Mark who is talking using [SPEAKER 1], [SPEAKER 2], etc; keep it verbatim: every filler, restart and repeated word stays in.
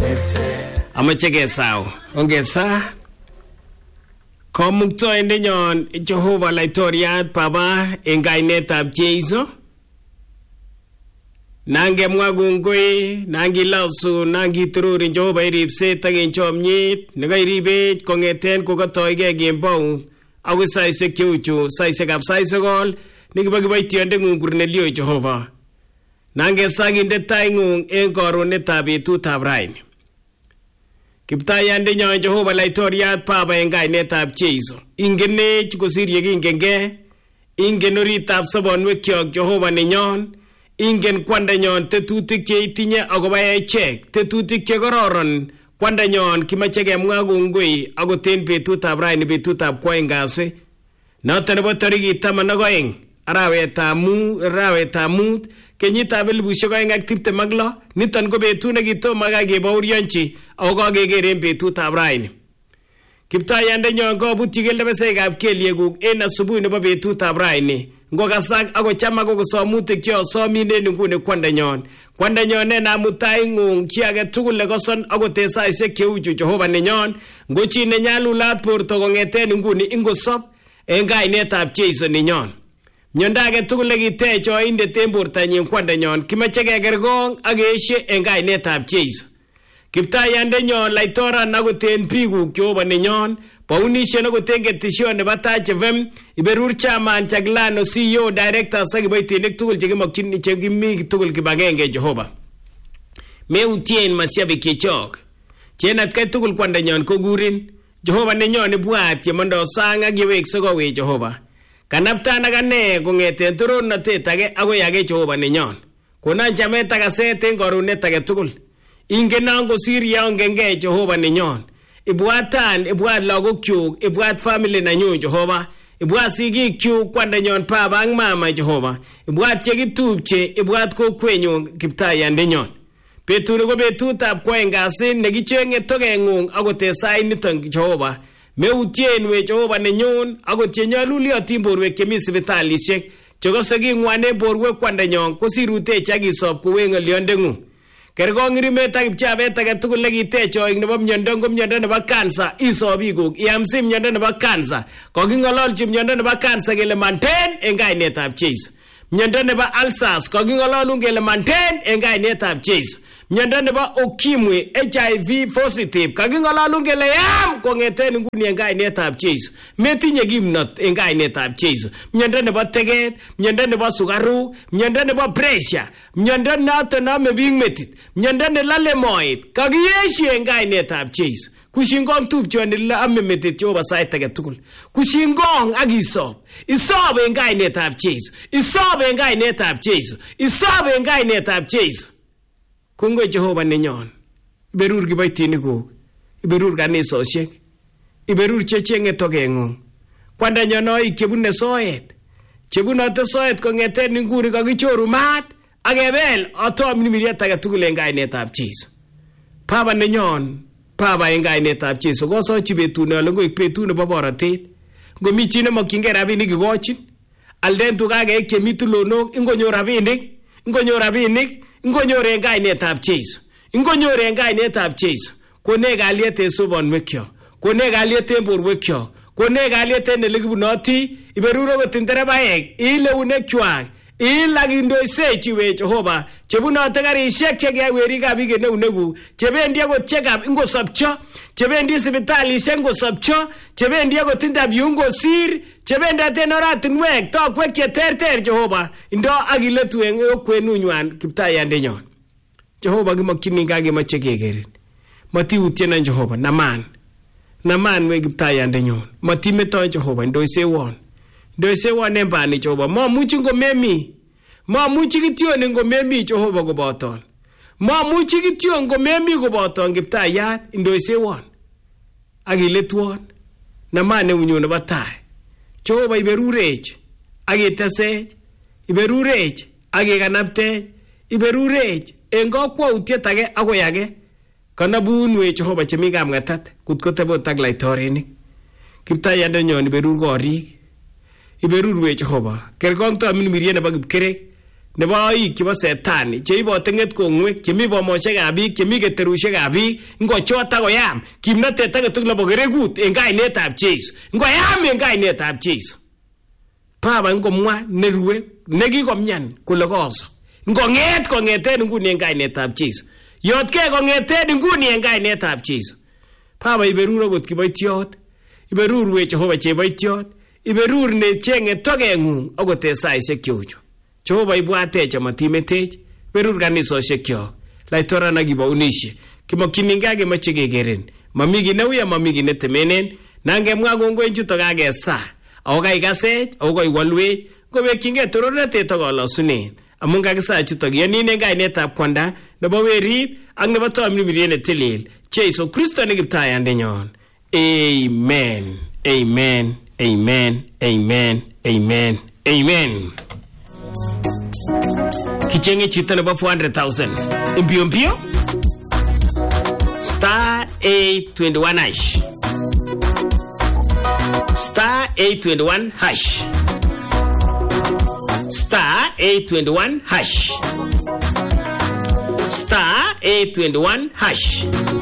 [SPEAKER 1] amache kesaw ongesa komuktoindenyon Jehova Laitoriat Baba eng kainetab Jeiso nangemwa kongoi nangilasu nangitururi Jehova iripset ak eng chomnyet nekairibech kongeten kokatoige kembou akoi saisiek cheuchu saisiekab sait sokol nekibokiboitiondengung Cornelio Jehova nangesakinde taingung eng karonetab betutab raini Kiptayandenyon Jehova Laitoriat Baba eng kainetab Jeiso ingenech kosir yekingenge ingen oritab sobonwekyok Jehova nenyon ingen kwandanyon tetutik cheitinye akobo echek tetutik chekororon kwandanyon kimache kemwa kongoi akoten betutab raini betutab kwoeng kasi noto nebo tarikit taman ak oeng arawetab mut arawetab mut kenyitab elipusiek oeng ak tiptem ak lo niton ko betut nekitomo kakebaorionchi ako kakekeren betutab raini Kiptayandenyon kobutyi kelebesekab kelyekuk en asubuhi nebo betutab raini ngokasak akocham akosomutik cheosomin en nguni kwandanyon kwandanyon nenamutaingung chi age tugul nekoson akote saisiek cheuchu Jehova nenyon ngo chi nenyalulat borto kong'eten nguni ingosob en kainetab Jeiso nenyon miondo age tugul nekitech oindet en bortanyin kwandanyon kimache kekerkong ak keeshe en kainetab Jeiso Kiptayandenyon Laitoran akoten bikuk Jehova nenyon Paunishen akoten ketishon nebo Taach F M iberur chairman Chaglano C E O directors ak kiboitinik tugul chekimokyin chekimi tugul kibagenge Jehova meutien masiabik chechok chenat kai tugul kwandanyon kokurin Jehova nenyon ibwat yemondo sang ak yewekse kowe Jehova kanaptan ak ane kong'eten toronotet age akoi age Jehova nenyon konon chamet ak aset en korunet age tugul ingenon kosir yaongenge Jehova nenyon ibwatan ibwat lagokyuk ibwat family nanyu Jehova ibwat sigikyuk kwandanyon baba ak mama Jehova ibwat chekitupche ibwat kokwenyu Kiptayandenyon betuni ko betutab kwoeng kasi nekichenge tokeng'ung akote sait niton Jehova meutien we Jehova nenyun akot chenyoluliotin borwek chemi sipitalisiek chekose king'wan en borwek kwandanyon kosirutech ak isob kowe ng'olyondeng'ung kerkong irimet ak kipchabet age tugul nekitech oik nebo miondo ngo miondo nebo kansa isobikuk iamsi miondo nebo kansa koking'ololchi miondo nebo kansa kele manten en kainetab Jeiso miondo nebo ulcers koking'ololun kele manten en kainetab Jeiso miondo nebo ukimwi H I V positive kaking'ololun kele yam kong'eten nguni en kainetab Jeiso metinye kimnot en kainetab Jeiso miondo nebo teget miondo nebo sukaruk miondo nebo pressure miondo noton nome biik metit miondo nelale moet kakiyeshe en kainetab Jeiso kushingong tupchoni ame metit Jehova sait age tugul kushingong ak isob isob en kainetab Jeiso isob en kainetab Jeiso isob en kainetab Jeiso Kongo Jehova nenyon iberur kiboitinikuk iberur kanisosiek iberur chechenge tokeng'ung kwandanyon oik chebune soet chebunote soet kong'eten nguni kakichoru maat akebel atom nimiriet age tugul en kainetab Jeiso Baba nenyon Baba en kainetab Jeiso kosochi betune ole ngoik betut nebo borotet ngomi chi nemokyingei rabinik ikochin alden tugageik chemi tulonok ingonyor rabinik ingonyor rabinik ingonyor en kainetab Jeiso ingonyor en kainetab Jeiso kone kalyet en sobonwekyok kone kalyet en borwekyok kone kalyet en elekibunoti iberur okot nderebaek ileunekwak ilak indoisechi we Jehova chebunote karisiek chekiawerikab biik en eunekuk chebendi akot chekab ingosobcho chebendi sipitalisiek ngosobcho chebendi akot interview ngosir chebendaten oratinwek tokwek cheterter Jehova indo akiletu en okwenunywan Kiptayandenyon Jehova kimokyininge kemoche kekerin matiutyenon Jehova naman naman we Kiptayandenyon matimeton Jehova indoisewon indoisewon en bani Jehova momuchi ngomemi momuchi kityon ngomemi Jehova koboton momuchi kityon ngomemi koboton Kiptayat indoisewon akiletwon naman neunyun nebo tai Jehova iberurech akitesech iberurech akikanaptech iberurech en kokwoutiet age akoi age kanabun we Jehova chemi kamng'atat kutkotebot ak laitorinik Kiptayandenyon iberur korik iberur we Jehova kerkong tomin mirie nebo kipkerek nebo oik chebo setani cheibote ng'etkong'wek chemi bomoshekab biik chemi keterushekab biik ngochot akoyam kimnotet agetugul nebo kerekut en kainetab Jeiso ngoyam en kainetab Jeiso. Baba ngomwa nerue nekikomyan kole koso ngong'et kong'eten nguni en kainetab Jeiso yotkee kong'eten nguni en kainetab Jeiso. Baba iberur akot kiboitiot, iberurwech Jehova cheboitiot, iberur necheng'e tokeng'ung akot en saishek cheuchu. Jehova ibwatech amatimetech, berur kanisoshekyok laitoriat akibounishe kimokyininge kemoche kekeren mami kiy neuya mami kiy netemenen nangemwa kongoi chuto kakesa ako kaikasech ako kaiwolwech ngobekyinge torornatet ak kalosunet amun kakisa chuto kiyonin en kainetab kwanda nebo werit ak nebo tamirmiriet netilil Jeiso Kristo ne kiptayandenyon. Amen, amen, amen, amen, amen, amen. Kichenge chito nebo four hundred thousand mbio mbio star eight twenty-one hash star eight twenty-one hash star eight twenty-one hash star eight twenty-one hash